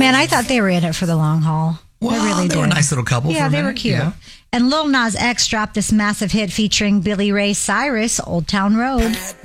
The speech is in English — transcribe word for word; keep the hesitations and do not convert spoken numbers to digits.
Man, I thought they were in it for the long haul. Well, they really they did. were a nice little couple. Yeah, for a they minute. were cute. Yeah. And Lil Nas X dropped this massive hit featuring Billy Ray Cyrus, Old Town Road.